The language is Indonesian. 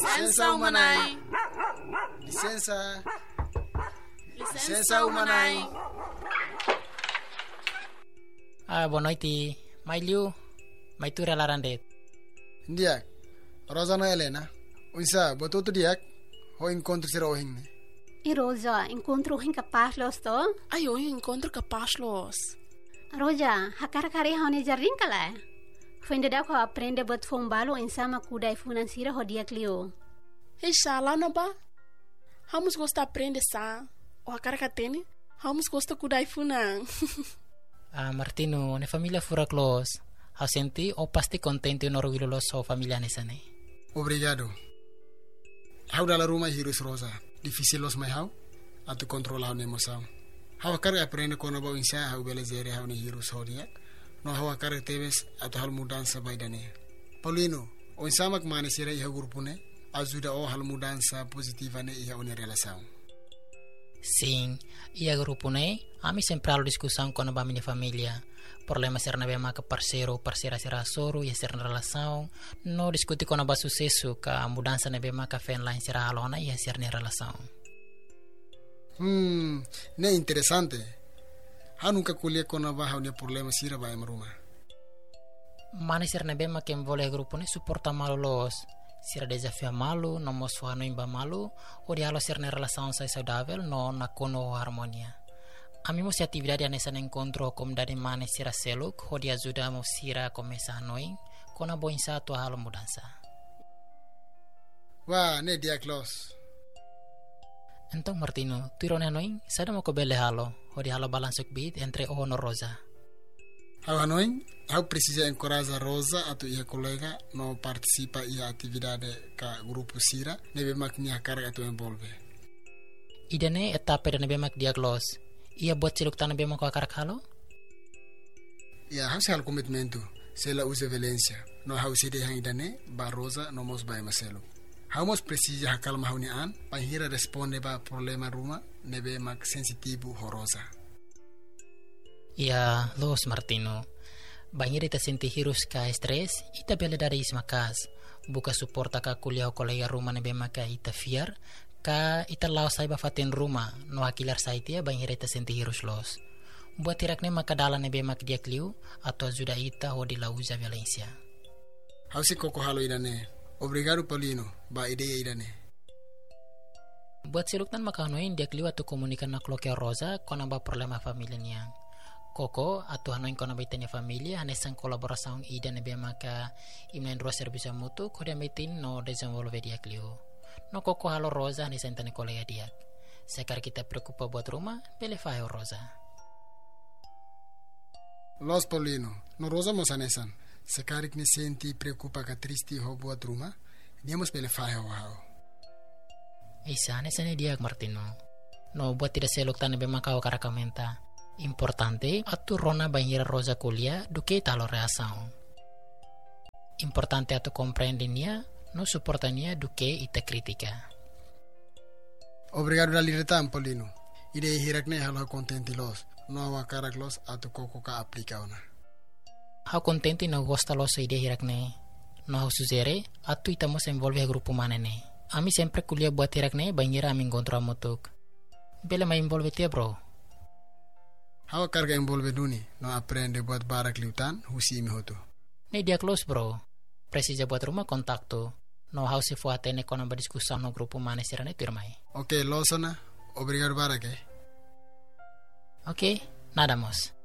Licença umanai. Licença umanai. Boa noite. Mailiu, tu relarandet. Ndiak, Rosana Helena. Unsa, botou tu diak? Ho encontro sira ohing ne. E Rosa, encontro hin capaz los to? Ai, eu encontro capaz los. Rosa, hakar-kari haune jarring kala. Fende da ko aprende buat fombalo insama kuda financiera ho dia clio. Ei, lá na ba. Vamos gostar aprender sa. O akara katene. Vamos gostar kudai funang. Martino, ne família fura close. Ha senti o pasti contente no orgulho so família nesane. Obrigado. Hau dalla Roma hirus Rosa. Difícil los mai hau. Atu controlar ne emoção. Hau akara aprende kono ba insa hau belezere hau ne hirus hodiak. No hau akara tebes atu hal mudança baidane. Paulino, o insamak mane sira iha grupune. Ajuda o hal mudança positiva ne iha une relação. Sim, ia grupo ne, ami sempre halo discussão com a minha família. Problema ser na bema que parceiro, parceira será soro, ia ser na relação. No discutir com a sucesso que a mudança na bema que fez lá em será alona ia ser na relação. Ne interessante. Ha nunca colhe com a barra o problema sira vai maruma. Mane ser na bema que envolve grupo ne suporta malo los. Sira desafio malu, no mosuano imba malu, o dialo ser na relação saudável, no na kono harmonia. Ami mo si atividade nessa encontro como dari mane sira seluk, ho dia ajuda mo sira começa noin, kona boin sa tua halo mudança. Wah, ne dia close. Então Martino, tu irone noin, sada mo ko bele halo, ho dia halo balansuk bit entre o no Rosa. Hau noin, hau precisa encorajar Rosa atau ia colega no participa ia atividade ka grupo sira, nebe maknya karga atau envolve. Idane etapa dan nebe mak diaglos. Ia buat siluk tanah bema ko akar halo? Ya, hau hal komitmentu. Sela usa violência. No hau sede hang idane ba Rosa no mos ba maselo. Hau mos precisa hakal mahuni an, panhira responde ba problema ruma nebe mak sensitivo ho Rosa. Ya, los Martino. Banhir ita senti hirus ka stres, ita bela dari ismakas. Buka suporta ka kuliah kolega rumah nebe maka ita fiar, ka ita lao sai bafatin rumah, no hakilar saitia banhir ita senti hirus los. Buat tirakne maka dala nebe mak dia kliu, atau ajuda ita ho di lauza Valencia. Hausi koko halo idane. Obrigado Paulino, ba ideia idane. Buat siluktan maka noin dia kliu atau komunikan na kloke Rosa kona ba problema familia Koko atau hanoin kona baitanya familia anesan kolaboração ida nebe maka imnen dua serviço mutu kode metin no desenvolve dia kliu. No Koko halo Rosa anesan tane kolega dia. Sekar kita preocupa buat rumah, bele faio Rosa. Los Paulino, no Rosa mos anesan. Sekarik ne senti preocupa ka tristi ho buat rumah, dia mos bele faio hao. Isa anesan dia Martino. No buat tidak seluk tane be maka o karakamenta. Importante atu rona banhira Rosa kuliah duke talo reação. Importante atu compreendinia no suportania duke ita kritika. Obrigado dali retam Paulino. Ide hirakne halo contenti los. No awa karak los atu koko ka aplika ona. Hau contenti no gosta los ide hirakne. No hau suzere atu ita mos envolve grupo manene. Ami sempre kuliah buat hirakne banhira ami encontro amutuk. Bele ma envolve tia bro. Hau carga envolve duni, no aprende buat barak liutan, husi imi hotu. Ne dia close bro. Precisa buat rumah kontakto. No hau se fue atene con amba discussão no grupo mane serane turmai. Ok, losona. Obrigado barak Ok, nada mos.